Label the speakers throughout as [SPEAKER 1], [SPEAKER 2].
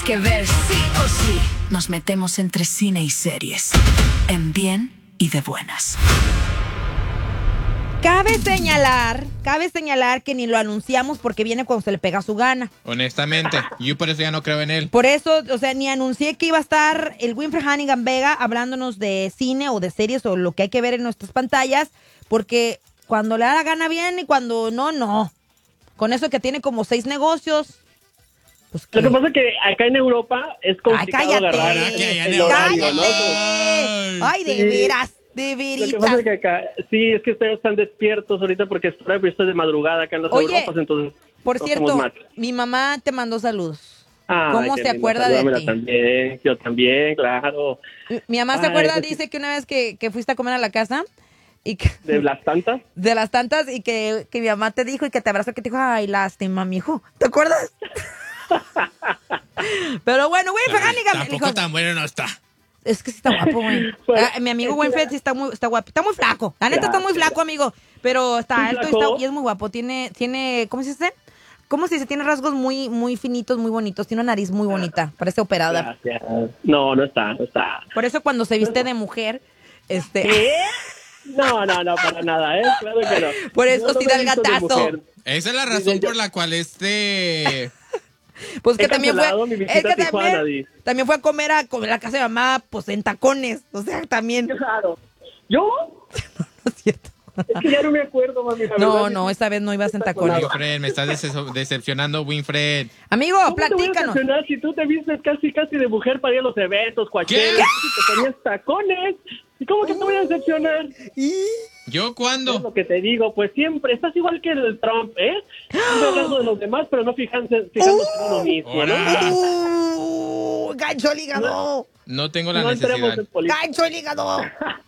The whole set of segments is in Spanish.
[SPEAKER 1] Que ver sí o sí. Nos metemos entre cine y series. En bien y de buenas.
[SPEAKER 2] Cabe señalar que ni lo anunciamos porque viene cuando se le pega su gana.
[SPEAKER 3] Honestamente, yo por eso ya no creo en él.
[SPEAKER 2] Por eso, o sea, ni anuncié que iba a estar el Winfred Hannigan Vega hablándonos de cine o de series o lo que hay que ver en nuestras pantallas, porque cuando le da la gana viene y cuando no, no. Con eso que tiene como 6 negocios. Pues,
[SPEAKER 4] Lo que pasa es que acá en Europa es complicado
[SPEAKER 2] cállate.
[SPEAKER 4] agarrar el horario, ¿no?
[SPEAKER 2] Ay, de
[SPEAKER 4] Sí.
[SPEAKER 2] veras, de
[SPEAKER 4] Lo que
[SPEAKER 2] veritas.
[SPEAKER 4] pasa es que acá, sí, es que ustedes están despiertos ahorita porque estoy de madrugada acá en las
[SPEAKER 2] Oye,
[SPEAKER 4] Europas, entonces
[SPEAKER 2] Por
[SPEAKER 4] no
[SPEAKER 2] cierto,
[SPEAKER 4] somos más.
[SPEAKER 2] mi mamá te mandó saludos.
[SPEAKER 4] Ay,
[SPEAKER 2] ¿Cómo
[SPEAKER 4] qué
[SPEAKER 2] se
[SPEAKER 4] lindo,
[SPEAKER 2] acuerda de
[SPEAKER 4] salúdamela
[SPEAKER 2] ti?
[SPEAKER 4] También, yo también, claro.
[SPEAKER 2] Mi mamá se
[SPEAKER 4] Ay,
[SPEAKER 2] acuerda,
[SPEAKER 4] pues sí.
[SPEAKER 2] dice que una vez que fuiste a comer a la casa y que,
[SPEAKER 4] De las tantas.
[SPEAKER 2] de las tantas y que mi mamá te dijo y que te abrazó, que te dijo, ay, lástima, mijo. ¿Te acuerdas? Pero bueno, Winfred Hannigan me
[SPEAKER 3] Tampoco
[SPEAKER 2] dijo,
[SPEAKER 3] tan bueno no está.
[SPEAKER 2] es que sí está guapo, güey.
[SPEAKER 4] Bueno,
[SPEAKER 2] Mi amigo
[SPEAKER 4] es que-
[SPEAKER 2] Winfred sí está guapo. Está muy flaco. La neta está muy
[SPEAKER 4] Gracias.
[SPEAKER 2] flaco, amigo. Pero está
[SPEAKER 4] ¿Muy
[SPEAKER 2] alto
[SPEAKER 4] flaco?
[SPEAKER 2] y es muy guapo. Tiene, ¿cómo se dice? ¿Cómo se dice? Tiene rasgos muy, muy finitos, muy bonitos. Tiene una nariz muy bonita. Parece operada.
[SPEAKER 4] Gracias. No está.
[SPEAKER 2] Por eso cuando se viste de mujer,
[SPEAKER 4] ¿Qué? No, para nada, ¿eh? Claro que no.
[SPEAKER 2] Por eso
[SPEAKER 4] Yo no
[SPEAKER 2] sí
[SPEAKER 4] me
[SPEAKER 2] da el
[SPEAKER 4] he visto de
[SPEAKER 2] gatazo.
[SPEAKER 4] mujer.
[SPEAKER 3] Esa es la razón por la cual
[SPEAKER 2] pues que
[SPEAKER 4] He
[SPEAKER 2] también fue,
[SPEAKER 4] cancelado mi visita
[SPEAKER 2] es que
[SPEAKER 4] a Tijuana,
[SPEAKER 2] también,
[SPEAKER 4] Di.
[SPEAKER 2] también fue a comer a la casa de mamá, pues en tacones. O sea, también.
[SPEAKER 4] Claro. ¿Yo?
[SPEAKER 2] No es cierto.
[SPEAKER 4] Es que ya no me acuerdo, mami. la
[SPEAKER 2] No,
[SPEAKER 4] verdad,
[SPEAKER 2] no,
[SPEAKER 4] sí.
[SPEAKER 2] esta vez no ibas en tacones.
[SPEAKER 3] Winfred, me estás decepcionando, Winfred.
[SPEAKER 2] Amigo,
[SPEAKER 4] ¿Cómo te voy a
[SPEAKER 2] platícanos.
[SPEAKER 4] decepcionar si tú te vistes casi de mujer para ir a los eventos, Coachella,
[SPEAKER 3] ¿Qué?
[SPEAKER 4] y te ponías tacones? ¿Y cómo que te voy a decepcionar?
[SPEAKER 3] ¿Yo
[SPEAKER 4] Es
[SPEAKER 3] cuándo?
[SPEAKER 4] lo que te digo, pues siempre estás igual que el Trump, ¿eh? Siempre hablando de los demás, pero no fijándose en uno mismo, ¿no?
[SPEAKER 3] Ahora.
[SPEAKER 2] Gancho el hígado.
[SPEAKER 3] No tengo la
[SPEAKER 4] No entremos
[SPEAKER 3] necesidad.
[SPEAKER 4] en política.
[SPEAKER 2] Gancho el hígado.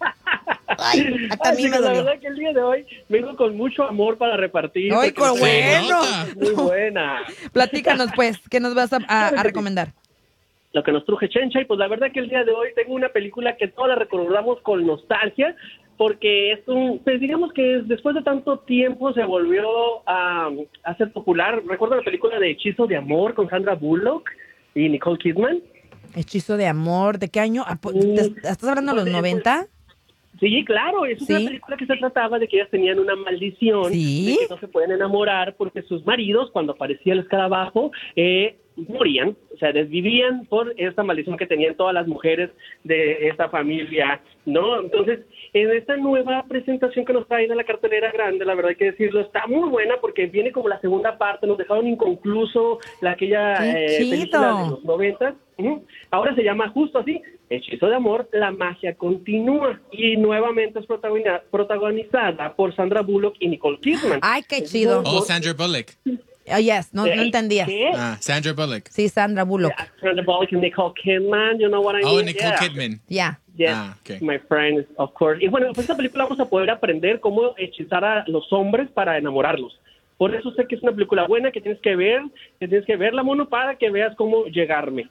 [SPEAKER 2] Ay, hasta a mí
[SPEAKER 4] Así
[SPEAKER 2] me
[SPEAKER 4] que la
[SPEAKER 2] dolió.
[SPEAKER 4] verdad que el día de hoy vengo con mucho amor para repartir.
[SPEAKER 2] Ay,
[SPEAKER 4] porque
[SPEAKER 2] qué bueno.
[SPEAKER 3] nota.
[SPEAKER 4] Muy buena.
[SPEAKER 2] Platícanos, pues, ¿qué nos vas a recomendar?
[SPEAKER 4] Lo que nos truje Chencha, y pues la verdad que el día de hoy tengo una película que todos la recordamos con nostalgia, porque pues digamos que después de tanto tiempo se volvió a ser popular. ¿Recuerdo la película de Hechizo de Amor con Sandra Bullock y Nicole Kidman?
[SPEAKER 2] Hechizo de amor, ¿de qué año? ¿Estás hablando de los 90?
[SPEAKER 4] Sí, claro, es una
[SPEAKER 2] Sí.
[SPEAKER 4] película que se trataba de que ellas tenían una maldición,
[SPEAKER 2] Sí.
[SPEAKER 4] de que no se pueden enamorar porque sus maridos, cuando aparecía el escarabajo, morían, o sea, desvivían por esta maldición que tenían todas las mujeres de esta familia, ¿no? Entonces, en esta nueva presentación que nos traen a la cartelera grande, la verdad hay que decirlo, está muy buena porque viene como la segunda parte, nos dejaron inconcluso aquella
[SPEAKER 2] ¡Qué chido!
[SPEAKER 4] película de los 90. Ahora se llama justo así, Hechizo de Amor, la magia continúa, y nuevamente es protagonizada por Sandra Bullock y Nicole Kidman.
[SPEAKER 2] Ay, qué chido.
[SPEAKER 3] Oh, Sandra Bullock.
[SPEAKER 2] Oh, yes, no entendía.
[SPEAKER 4] ¿Qué?
[SPEAKER 3] Ah, Sandra Bullock.
[SPEAKER 2] Sí, Sandra Bullock.
[SPEAKER 4] Sandra Bullock y Nicole Kidman, you know what I mean?
[SPEAKER 3] Oh, Nicole
[SPEAKER 4] Yeah.
[SPEAKER 3] Kidman.
[SPEAKER 2] Ya.
[SPEAKER 4] Yes,
[SPEAKER 3] Ah, okay.
[SPEAKER 4] my friends, of course. Y bueno, pues esta película vamos a poder aprender cómo hechizar a los hombres para enamorarlos. Por eso sé que es una película buena que tienes que verla, mono, para que veas cómo llegarme.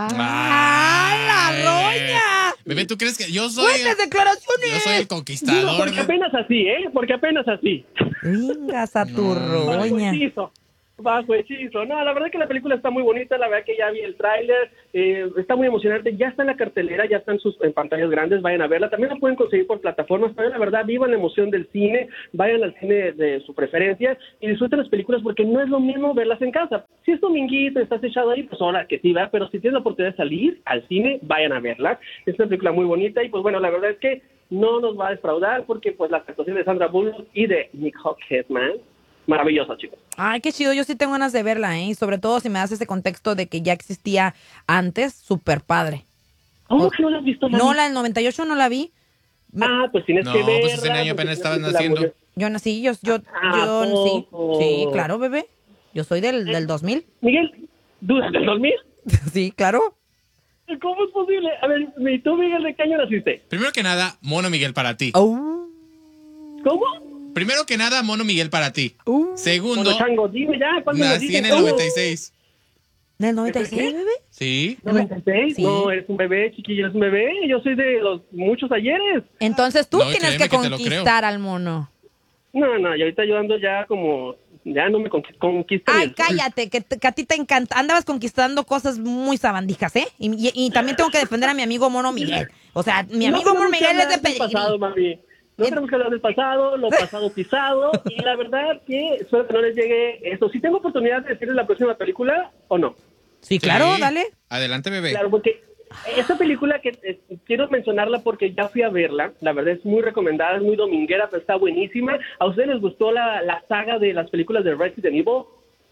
[SPEAKER 2] ¡Ah, la roña!
[SPEAKER 3] Bebé, ¿tú crees que yo soy
[SPEAKER 2] ¡Fuertes declaraciones!
[SPEAKER 3] yo soy el
[SPEAKER 4] Digo,
[SPEAKER 3] conquistador?
[SPEAKER 4] porque apenas así, Porque apenas así.
[SPEAKER 2] Vengas a tu
[SPEAKER 3] No,
[SPEAKER 2] roña.
[SPEAKER 4] Bajo hechizo. No, la verdad que la película está muy bonita, la verdad que ya vi el tráiler, está muy emocionante, ya está en la cartelera, ya está en pantallas grandes, vayan a verla, también la pueden conseguir por plataformas, pero la verdad, vivan la emoción del cine, vayan al cine de su preferencia y disfruten las películas porque no es lo mismo verlas en casa. Si es dominguito, estás echado ahí, pues ahora que sí, ¿verdad? Pero si tienes la oportunidad de salir al cine, vayan a verla. Es una película muy bonita y pues bueno, la verdad es que no nos va a defraudar porque pues las actuaciones de Sandra Bullock y de Nicole Kidman, maravillosa, chicos.
[SPEAKER 2] Ay, qué chido. Yo sí tengo ganas de verla, ¿eh? Y sobre todo si me das ese contexto de que ya existía antes, súper padre.
[SPEAKER 4] ¿Cómo que no la has visto, mami?
[SPEAKER 2] No, la del 98 no la vi.
[SPEAKER 4] Pues tienes
[SPEAKER 3] No,
[SPEAKER 4] que verla.
[SPEAKER 3] pues ese año
[SPEAKER 4] porque
[SPEAKER 3] apenas
[SPEAKER 4] esa
[SPEAKER 3] estaban
[SPEAKER 4] película
[SPEAKER 3] naciendo.
[SPEAKER 4] murió.
[SPEAKER 2] Yo nací, yo
[SPEAKER 4] ¿A
[SPEAKER 2] nací.
[SPEAKER 4] poco?
[SPEAKER 2] Sí, claro, bebé. Yo soy del 2000.
[SPEAKER 4] Miguel, ¿dudas del dormir?
[SPEAKER 2] Sí, claro.
[SPEAKER 4] ¿Cómo es posible? A ver, ¿y tú, Miguel, de qué año naciste?
[SPEAKER 3] Primero que nada, Mono Miguel para ti.
[SPEAKER 2] Oh.
[SPEAKER 4] ¿Cómo?
[SPEAKER 3] Primero que nada, Mono Miguel para ti. Segundo,
[SPEAKER 4] Bueno, Chango, dime ya, ¿cuándo
[SPEAKER 3] nací
[SPEAKER 4] naciste?
[SPEAKER 3] en el 96.
[SPEAKER 2] ¿Del 96, bebé?
[SPEAKER 3] ¿Sí?
[SPEAKER 4] ¿96?
[SPEAKER 2] Sí.
[SPEAKER 4] No, eres un bebé, chiquillo, eres un bebé. Yo soy de los muchos ayeres.
[SPEAKER 2] Entonces tú
[SPEAKER 3] No,
[SPEAKER 2] tienes
[SPEAKER 3] créeme
[SPEAKER 2] que
[SPEAKER 3] que te lo
[SPEAKER 2] conquistar al mono.
[SPEAKER 4] No, y ahorita yo ando ya como Ya no me conquistan.
[SPEAKER 2] Ay, cállate, que a ti te encanta. Andabas conquistando cosas muy sabandijas, ¿eh? Y también tengo que defender a mi amigo Mono Miguel. O sea, mi amigo Mono Miguel es de Pedigrí.
[SPEAKER 4] Pasado, mami. No tenemos que hablar del pasado, lo pasado pisado, y la verdad que espero que no les llegue eso. Si tengo oportunidad de decirles la próxima película, ¿o no?
[SPEAKER 2] Sí, claro,
[SPEAKER 3] Sí.
[SPEAKER 2] dale.
[SPEAKER 3] Adelante, bebé.
[SPEAKER 4] Claro, porque esta película que quiero mencionarla porque ya fui a verla, la verdad es muy recomendada, es muy dominguera, pero está buenísima. ¿A ustedes les gustó la saga de las películas de Resident Evil?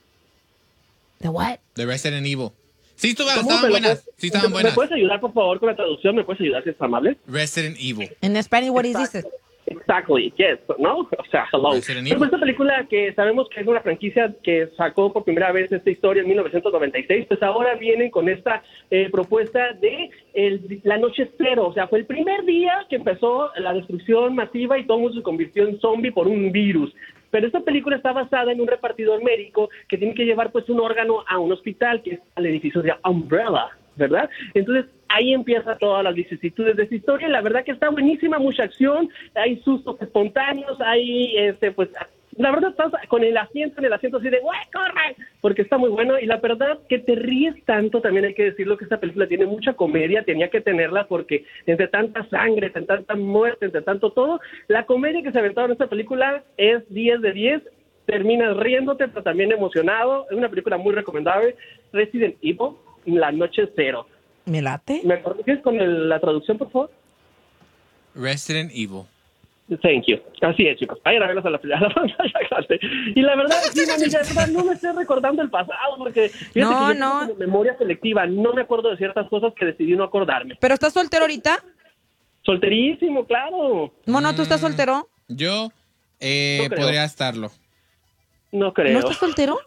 [SPEAKER 2] ¿The what?
[SPEAKER 3] The Resident Evil. Sí,
[SPEAKER 4] ¿Cómo
[SPEAKER 3] estaban
[SPEAKER 4] me lo
[SPEAKER 3] buenas.
[SPEAKER 4] puedes-
[SPEAKER 3] Sí, estaban
[SPEAKER 4] ¿Me
[SPEAKER 3] buenas.
[SPEAKER 4] puedes ayudar, por favor, con la traducción? ¿Me puedes ayudar, si es amable?
[SPEAKER 3] Resident Evil.
[SPEAKER 2] En Spanish, what is this?
[SPEAKER 4] Exactly, yes, ¿no? O sea, hello.
[SPEAKER 3] Resident
[SPEAKER 4] Pero
[SPEAKER 3] Evil.
[SPEAKER 4] esta película que sabemos que es una franquicia que sacó por primera vez esta historia en 1996, pues ahora vienen con esta propuesta de la noche cero. O sea, fue el primer día que empezó la destrucción masiva y todo el mundo se convirtió en zombie por un virus. Pero esta película está basada en un repartidor médico que tiene que llevar pues un órgano a un hospital, que es al edificio de Umbrella, ¿verdad? Entonces, ahí empieza todas las vicisitudes de esta historia. La verdad que está buenísima, mucha acción, hay sustos espontáneos, hay, pues, la verdad estás con el asiento así de, ¡güey, corre! Porque está muy bueno, y la verdad que te ríes tanto, también hay que decirlo, que esta película tiene mucha comedia, tenía que tenerla porque entre tanta sangre, entre tanta muerte, entre tanto todo, la comedia que se aventaron en esta película es 10 de 10, terminas riéndote, pero también emocionado, es una película muy recomendable, Resident Evil, La Noche Cero.
[SPEAKER 2] ¿Me late?
[SPEAKER 4] ¿Me corriges con la traducción, por favor?
[SPEAKER 3] Resident Evil.
[SPEAKER 4] Thank you. Así es, chicos. Vayan a verlas a la pantalla grande. Y la verdad, sí, mami, la verdad, no me estoy recordando el pasado, porque fíjate
[SPEAKER 2] No,
[SPEAKER 4] que yo
[SPEAKER 2] no.
[SPEAKER 4] tengo como memoria selectiva. No me acuerdo de ciertas cosas que decidí no acordarme.
[SPEAKER 2] ¿Pero estás soltero ahorita?
[SPEAKER 4] Solterísimo, claro.
[SPEAKER 2] Mono, ¿tú estás soltero?
[SPEAKER 3] Yo
[SPEAKER 4] creo.
[SPEAKER 3] podría estarlo.
[SPEAKER 4] No creo.
[SPEAKER 2] ¿No estás soltero?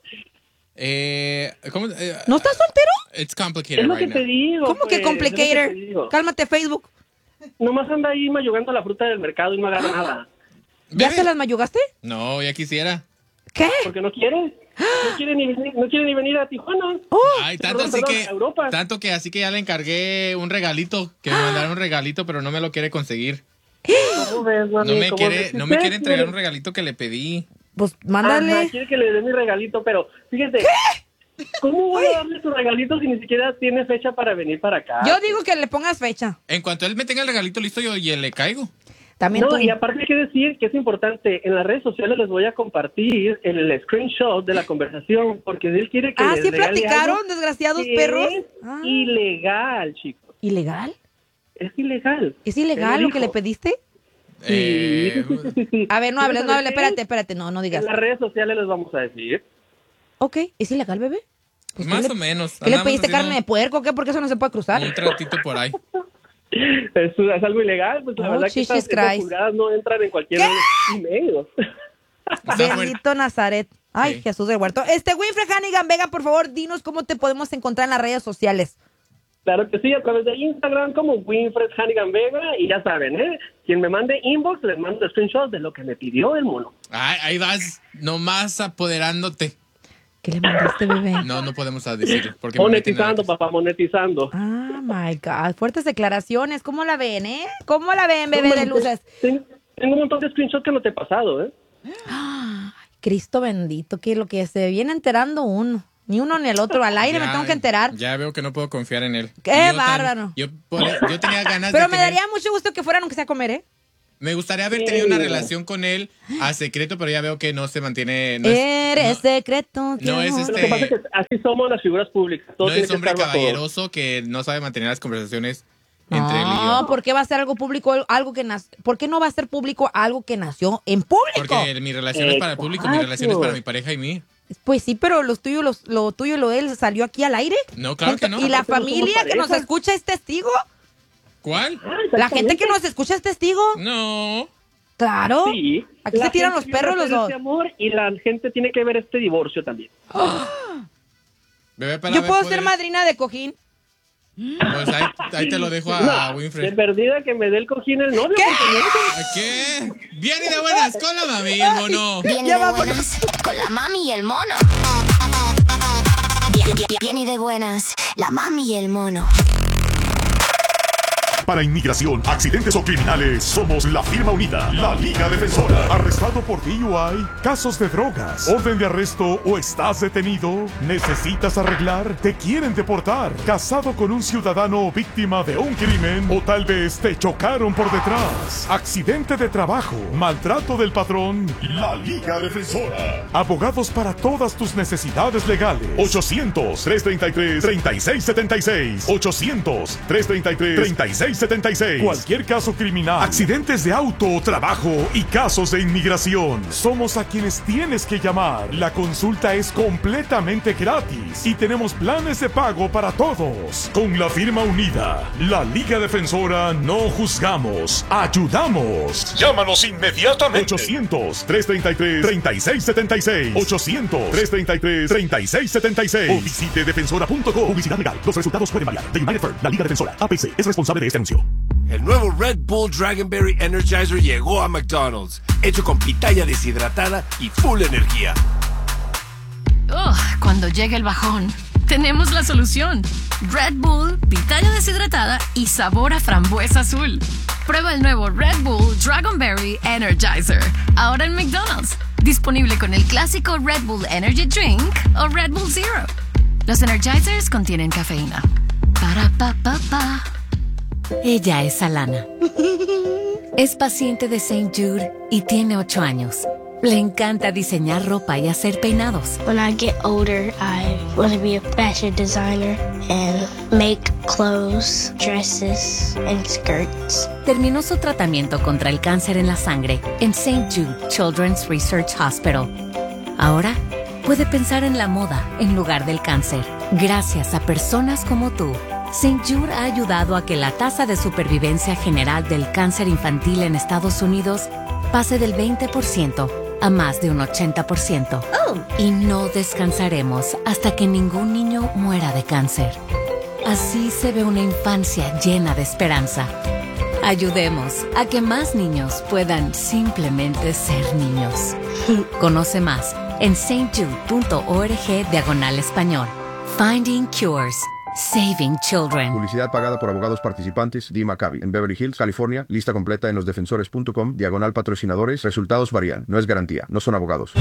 [SPEAKER 3] ¿Cómo?
[SPEAKER 2] ¿No estás soltero?
[SPEAKER 3] It's complicated
[SPEAKER 4] Es lo que
[SPEAKER 3] right
[SPEAKER 4] te
[SPEAKER 3] now.
[SPEAKER 4] digo.
[SPEAKER 2] ¿Cómo que
[SPEAKER 4] pues, es lo que
[SPEAKER 2] complicator?
[SPEAKER 4] te digo.
[SPEAKER 2] Cálmate, Facebook.
[SPEAKER 4] Nomás anda ahí mayugando la fruta del mercado y no agarra nada.
[SPEAKER 2] ¿Ya
[SPEAKER 3] Bebé.
[SPEAKER 2] te las mayugaste?
[SPEAKER 3] No, ya quisiera.
[SPEAKER 2] ¿Qué?
[SPEAKER 4] Porque no quiere. No quiere ni venir a Tijuana.
[SPEAKER 3] Ay, tanto
[SPEAKER 4] Perdón,
[SPEAKER 3] así que,
[SPEAKER 4] a Europa.
[SPEAKER 3] tanto que así que ya le encargué un regalito, que me mandaron un regalito, pero no me lo quiere conseguir.
[SPEAKER 4] ¿Cómo ves, mami?
[SPEAKER 3] No me
[SPEAKER 4] ¿Cómo
[SPEAKER 3] quiere,
[SPEAKER 4] ves?
[SPEAKER 3] no me quiere
[SPEAKER 4] Sí,
[SPEAKER 3] entregar un regalito que le pedí.
[SPEAKER 2] Pues mándale.
[SPEAKER 4] Ajá, quiere que le dé mi regalito, pero fíjate. ¿Cómo voy a darle su regalito si ni siquiera tiene fecha para venir para acá?
[SPEAKER 2] Yo digo que le pongas fecha.
[SPEAKER 3] En cuanto él me tenga el regalito listo, yo ya le caigo.
[SPEAKER 2] También
[SPEAKER 4] No,
[SPEAKER 2] tú.
[SPEAKER 4] y aparte hay que decir que es importante, en las redes sociales les voy a compartir el screenshot de la conversación, porque él quiere que
[SPEAKER 2] Ah,
[SPEAKER 4] les
[SPEAKER 2] ¿sí
[SPEAKER 4] regale
[SPEAKER 2] platicaron,
[SPEAKER 4] algo
[SPEAKER 2] desgraciados
[SPEAKER 4] que
[SPEAKER 2] perros?
[SPEAKER 4] Es
[SPEAKER 2] Ah.
[SPEAKER 4] ilegal, chicos.
[SPEAKER 2] ¿Ilegal?
[SPEAKER 4] Es ilegal.
[SPEAKER 2] ¿Es ilegal
[SPEAKER 4] Él
[SPEAKER 2] lo que le
[SPEAKER 4] dijo.
[SPEAKER 2] pediste?
[SPEAKER 4] Sí.
[SPEAKER 2] A ver, no
[SPEAKER 4] ¿Quieres
[SPEAKER 2] hables, no
[SPEAKER 4] saber
[SPEAKER 2] hables,
[SPEAKER 4] qué?
[SPEAKER 2] espérate, no
[SPEAKER 4] En
[SPEAKER 2] digas.
[SPEAKER 4] las redes sociales les vamos a decir.
[SPEAKER 2] Ok, ¿es ilegal, bebé?
[SPEAKER 3] Pues
[SPEAKER 2] ¿qué
[SPEAKER 3] más
[SPEAKER 2] le-
[SPEAKER 3] o menos.
[SPEAKER 2] ¿Qué le
[SPEAKER 3] Andamos
[SPEAKER 2] pediste,
[SPEAKER 3] haciendo
[SPEAKER 2] carne de puerco o qué? Porque eso no se puede cruzar.
[SPEAKER 3] un tratito por ahí.
[SPEAKER 4] Es algo ilegal, pues la
[SPEAKER 2] Oh,
[SPEAKER 4] verdad que
[SPEAKER 2] Jesus
[SPEAKER 4] estas
[SPEAKER 2] Christ.
[SPEAKER 4] pulgadas no entran en cualquier email.
[SPEAKER 3] Está fuerte.
[SPEAKER 2] Bendito Nazaret. Ay,
[SPEAKER 3] Sí.
[SPEAKER 2] Jesús del Huerto. Winfred Hannigan Vega, por favor, dinos cómo te podemos encontrar en las redes sociales.
[SPEAKER 4] Claro que sí, a través de Instagram como Winfred Hannigan Vega, y ya saben, quien me mande inbox, les mando screenshots de lo que me pidió el mono.
[SPEAKER 3] Ay, ahí vas, nomás apoderándote.
[SPEAKER 2] ¿Qué le mandaste, bebé?
[SPEAKER 3] No podemos decirlo. Porque me meten
[SPEAKER 4] Monetizando,
[SPEAKER 3] en-
[SPEAKER 4] papá, monetizando.
[SPEAKER 2] Ah, my God. Fuertes declaraciones. ¿Cómo la ven, ¿Cómo la ven, bebé de luces?
[SPEAKER 4] Tengo un montón de screenshots que no te he pasado,
[SPEAKER 2] Cristo bendito, que lo que se viene enterando uno. Ni uno ni el otro. Al aire me tengo que enterar.
[SPEAKER 3] Ya veo que no puedo confiar en él.
[SPEAKER 2] ¡Qué
[SPEAKER 3] Yo
[SPEAKER 2] bárbaro!
[SPEAKER 3] Yo tenía ganas
[SPEAKER 2] Pero
[SPEAKER 3] de
[SPEAKER 2] me
[SPEAKER 3] tener-
[SPEAKER 2] daría mucho gusto que fueran aunque sea a comer, ¿eh?
[SPEAKER 3] Me gustaría haber tenido una relación con él a secreto, pero ya veo que no se mantiene. No es,
[SPEAKER 2] Eres secreto. de
[SPEAKER 3] no es
[SPEAKER 2] amor.
[SPEAKER 4] Lo que pasa es que así somos las figuras públicas. Todo
[SPEAKER 3] no
[SPEAKER 4] tiene
[SPEAKER 3] es
[SPEAKER 4] que
[SPEAKER 3] hombre
[SPEAKER 4] estar bajo-
[SPEAKER 3] caballeroso que no sabe mantener las conversaciones entre él y
[SPEAKER 2] No,
[SPEAKER 3] yo.
[SPEAKER 2] ¿por qué va a ser algo público algo que nació? ¿Por qué no va a ser público algo que nació en público?
[SPEAKER 3] Porque mi relación es para el público, mi relación es para mi pareja y mí.
[SPEAKER 2] Pues sí, pero lo tuyo y lo de él salió aquí al aire.
[SPEAKER 3] No, claro que no.
[SPEAKER 2] Y la
[SPEAKER 4] Aparte no somos
[SPEAKER 2] familia que nos
[SPEAKER 4] pareja.
[SPEAKER 2] escucha es testigo.
[SPEAKER 3] ¿Cuál?
[SPEAKER 2] La gente que nos escucha es testigo.
[SPEAKER 3] No.
[SPEAKER 2] Claro.
[SPEAKER 4] Sí.
[SPEAKER 2] Aquí
[SPEAKER 4] La
[SPEAKER 2] se tiran los
[SPEAKER 4] gente quiere
[SPEAKER 2] perros los
[SPEAKER 4] hacer
[SPEAKER 2] dos.
[SPEAKER 4] este amor y la gente tiene que ver este divorcio también.
[SPEAKER 3] Bebé, para
[SPEAKER 2] Yo
[SPEAKER 3] ver,
[SPEAKER 2] puedo ser
[SPEAKER 3] ¿puedes?
[SPEAKER 2] madrina de cojín.
[SPEAKER 3] Pues ahí te lo dejo a
[SPEAKER 4] De
[SPEAKER 3] Winfred.
[SPEAKER 4] perdida que me dé el cojín el novio. porque
[SPEAKER 3] ¿Qué? Bien y de buenas con la mami, el mono.
[SPEAKER 5] Bien y de buenas con la mami y el mono. Bien y de buenas, la mami y el mono.
[SPEAKER 6] Para inmigración, accidentes o criminales, somos la firma unida, la Liga Defensora. ¿Arrestado por DUI? ¿Casos de drogas? ¿Orden de arresto o estás detenido? ¿Necesitas arreglar? ¿Te quieren deportar? ¿Casado con un ciudadano o víctima de un crimen? ¿O tal vez te chocaron por detrás? ¿Accidente de trabajo? ¿Maltrato del patrón? La Liga Defensora. Abogados para todas tus necesidades legales. 800-333-3676. 800-333-3676. Cualquier caso criminal, accidentes de auto o trabajo y casos de inmigración. Somos a quienes tienes que llamar. La consulta es completamente gratis y tenemos planes de pago para todos. Con la firma unida, la Liga Defensora, no juzgamos, ayudamos. Llámanos inmediatamente. 800-333-3676. 800-333-3676. O visite defensora.com. Publicidad legal. Los resultados pueden variar. The United Firm, la Liga Defensora, APC, es responsable de este anuncio.
[SPEAKER 7] El nuevo Red Bull Dragonberry Energizer llegó a McDonald's, hecho con pitaya deshidratada y full energía.
[SPEAKER 8] Cuando llegue el bajón, tenemos la solución. Red Bull, pitaya deshidratada y sabor a frambuesa azul. Prueba el nuevo Red Bull Dragonberry Energizer, ahora en McDonald's. Disponible con el clásico Red Bull Energy Drink o Red Bull Zero. Los Energizers contienen cafeína. Para pa pa pa.
[SPEAKER 9] Ella es Alana. Es paciente de St. Jude y tiene 8 años. Le encanta diseñar ropa y hacer peinados.
[SPEAKER 10] When I get older, I want to be a fashion designer and make clothes, dresses, and skirts.
[SPEAKER 9] Terminó su tratamiento contra el cáncer en la sangre en St. Jude Children's Research Hospital. Ahora puede pensar en la moda en lugar del cáncer. Gracias a personas como tú, St. Jude ha ayudado a que la tasa de supervivencia general del cáncer infantil en Estados Unidos pase del 20% a más de un 80%. Y no descansaremos hasta que ningún niño muera de cáncer. Así se ve una infancia llena de esperanza. Ayudemos a que más niños puedan simplemente ser niños. Conoce más en stjude.org/español. Finding Cures. Saving Children.
[SPEAKER 11] Publicidad pagada por abogados participantes. Dee Maccabi, en Beverly Hills, California. Lista completa en losdefensores.com. /patrocinadores. Resultados varían. No es garantía. No son abogados.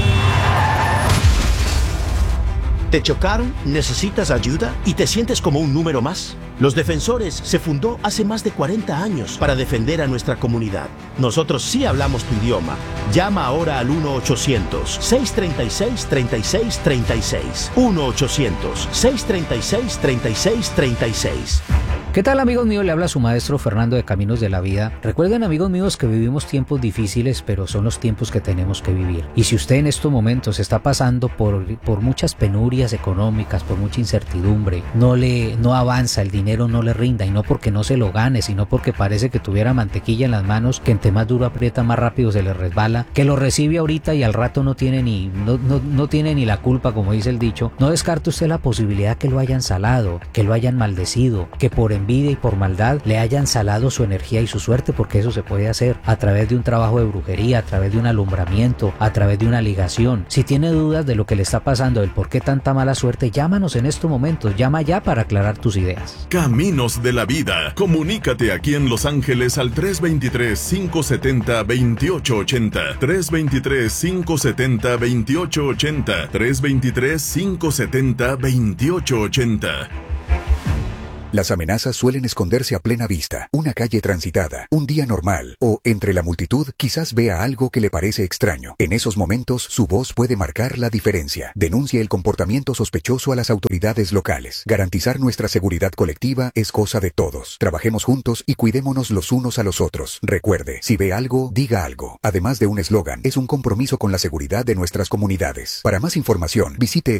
[SPEAKER 12] ¿Te chocaron? ¿Necesitas ayuda? ¿Y te sientes como un número más? Los Defensores se fundó hace más de 40 años para defender a nuestra comunidad. Nosotros sí hablamos tu idioma. Llama ahora al 1-800-636-3636. 1-800-636-3636.
[SPEAKER 13] ¿Qué tal, amigos míos? Le habla su maestro Fernando de Caminos de la Vida. Recuerden, amigos míos, que vivimos tiempos difíciles, pero son los tiempos que tenemos que vivir. Y si usted en estos momentos está pasando por muchas penurias económicas, por mucha incertidumbre, no avanza, el dinero no le rinda, y no porque no se lo gane, sino porque parece que tuviera mantequilla en las manos, que entre más duro aprieta, más rápido se le resbala, que lo recibe ahorita y al rato no tiene ni la culpa, como dice el dicho. No descarte usted la posibilidad que lo hayan salado, que lo hayan maldecido, que por envidia y por maldad le hayan salado su energía y su suerte, porque eso se puede hacer a través de un trabajo de brujería, a través de un alumbramiento, a través de una ligación. Si tiene dudas de lo que le está pasando, del por qué tanta mala suerte, llámanos en estos momentos. Llama ya para aclarar tus ideas.
[SPEAKER 14] Caminos de la Vida. Comunícate aquí en Los Ángeles al 323-570-2880. 323-570-2880. 323-570-2880.
[SPEAKER 15] Las amenazas suelen esconderse a plena vista, una calle transitada, un día normal, o entre la multitud quizás vea algo que le parece extraño. En esos momentos, su voz puede marcar la diferencia. Denuncie el comportamiento sospechoso a las autoridades locales. Garantizar nuestra seguridad colectiva es cosa de todos. Trabajemos juntos y cuidémonos los unos a los otros. Recuerde, si ve algo, diga algo. Además de un eslogan, es un compromiso con la seguridad de nuestras comunidades. Para más información, visite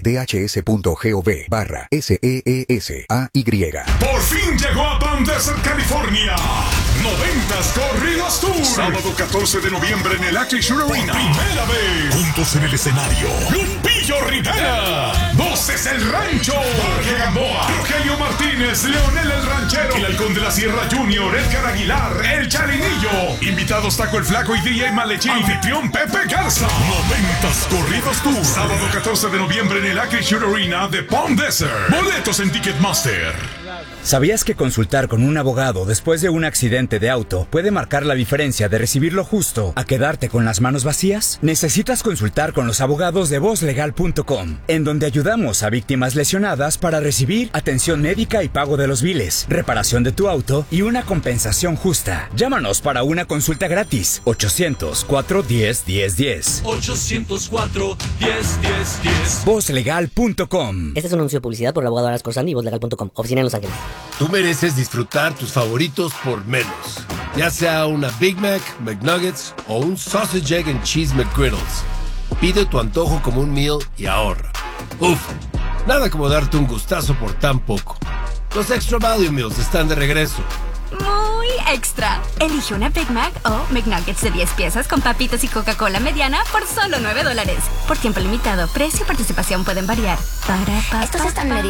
[SPEAKER 15] dhs.gov/SEESAY.
[SPEAKER 6] Por fin llegó a Palm Desert, California. 90s Corridos Tour. Sábado 14 de noviembre en el Acrisure Arena. Primera vez. Juntos en el escenario. Lupillo Rivera. Voces El Rancho. Jorge Gamboa. Rogelio Martínez. Leonel el Ranchero. El Halcón de la Sierra Junior. Edgar Aguilar. El Chalinillo. Invitados Taco el Flaco y DJ Malechín. Anfitrión Pepe Garza. 90s Corridos Tour. Sábado 14 de noviembre en el Acrisure Arena de Palm Desert. Boletos en Ticketmaster.
[SPEAKER 16] ¿Sabías que consultar con un abogado después de un accidente de auto puede marcar la diferencia de recibir lo justo a quedarte con las manos vacías? Necesitas consultar con los abogados de vozlegal.com, en donde ayudamos a víctimas lesionadas para recibir atención médica y pago de los biles, reparación de tu auto y una compensación justa. Llámanos para una consulta gratis. 800-410-1010.
[SPEAKER 17] 800-410-1010.
[SPEAKER 16] Vozlegal.com.
[SPEAKER 18] Este es un anuncio de publicidad por el abogado Aras Corsandi y vozlegal.com. Oficina en Los Ángeles.
[SPEAKER 7] Tú mereces disfrutar tus favoritos por menos. Ya sea una Big Mac, McNuggets o un Sausage, Egg and Cheese McGriddles. Pide tu antojo como un meal y ahorra. Uf, nada como darte un gustazo por tan poco. Los Extra Value Meals están de regreso.
[SPEAKER 19] Muy extra. Elige una Big Mac o McNuggets de 10 piezas con papitas y Coca-Cola mediana por solo $9. Por tiempo limitado. Precio y participación pueden variar.
[SPEAKER 5] Estos están medidos.